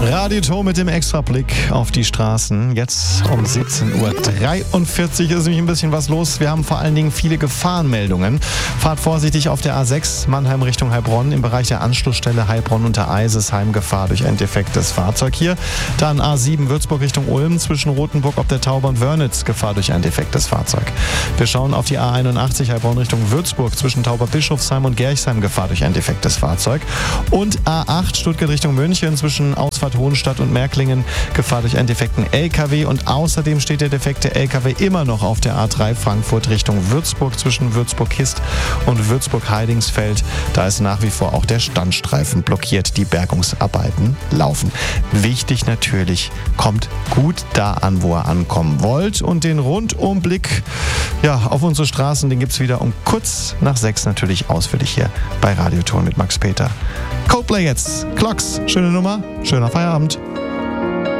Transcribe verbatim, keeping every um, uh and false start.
Radioton mit dem Extrablick auf die Straßen. Jetzt um siebzehn Uhr dreiundvierzig ist nämlich ein bisschen was los. Wir haben vor allen Dingen viele Gefahrenmeldungen. Fahrt vorsichtig auf der A sechs Mannheim Richtung Heilbronn. Im Bereich der Anschlussstelle Heilbronn unter Eisesheim Gefahr durch ein defektes Fahrzeug hier. Dann A sieben Würzburg Richtung Ulm zwischen Rothenburg ob der Tauber und Wörnitz. Gefahr durch ein defektes Fahrzeug. Wir schauen auf die A einundachtzig Heilbronn Richtung Würzburg zwischen Tauberbischofsheim und Gerchsheim. Gefahr durch ein defektes Fahrzeug. Und A acht Stuttgart Richtung München zwischen Ausfahrt Hohenstadt und Märklingen, Gefahr durch einen defekten L K W und außerdem steht der defekte L K W immer noch auf der A drei Frankfurt Richtung Würzburg zwischen Würzburg-Hist und Würzburg-Heidingsfeld. Da ist nach wie vor auch der Standstreifen blockiert, die Bergungsarbeiten laufen. Wichtig natürlich, kommt gut da an, wo ihr ankommen wollt und den Rundumblick ja, auf unsere Straßen, den gibt es wieder um kurz nach sechs natürlich ausführlich hier bei Radioton mit Max Peter. Coldplay jetzt, Clocks, schöne Nummer, schöner Feierabend.